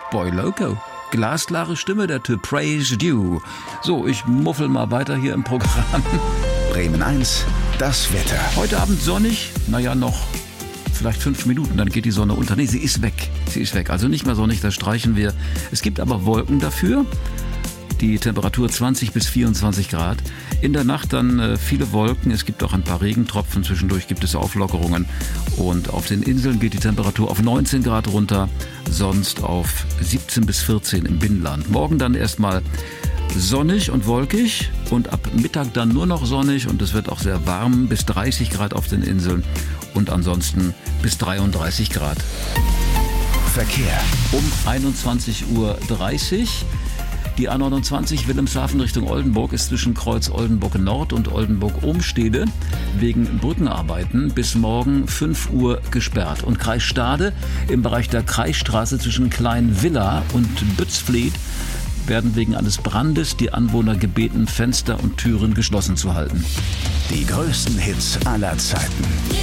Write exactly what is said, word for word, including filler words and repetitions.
Boy Loco. Glasklare Stimme, der Typ Praise Due. So, ich muffel mal weiter hier im Programm. Bremen eins, das Wetter. Heute Abend sonnig, naja, noch vielleicht fünf Minuten, dann geht die Sonne unter. Nee, sie ist weg. Sie ist weg. Also nicht mehr sonnig, das streichen wir. Es gibt aber Wolken dafür. Die Temperatur zwanzig bis vierundzwanzig Grad. In der Nacht dann äh, viele Wolken. Es gibt auch ein paar Regentropfen. Zwischendurch gibt es Auflockerungen. Und auf den Inseln geht die Temperatur auf neunzehn Grad runter. Sonst auf siebzehn bis vierzehn im Binnenland. Morgen dann erstmal sonnig und wolkig. Und ab Mittag dann nur noch sonnig. Und es wird auch sehr warm. Bis dreißig Grad auf den Inseln. Und ansonsten bis dreiunddreißig Grad. Verkehr. Um einundzwanzig Uhr dreißig. Die A neunundzwanzig Wilhelmshaven Richtung Oldenburg ist zwischen Kreuz Oldenburg Nord und Oldenburg Ohmstede wegen Brückenarbeiten bis morgen fünf Uhr gesperrt. Und Kreis Stade im Bereich der Kreisstraße zwischen Kleinvilla und Bützfleth werden wegen eines Brandes die Anwohner gebeten, Fenster und Türen geschlossen zu halten. Die größten Hits aller Zeiten.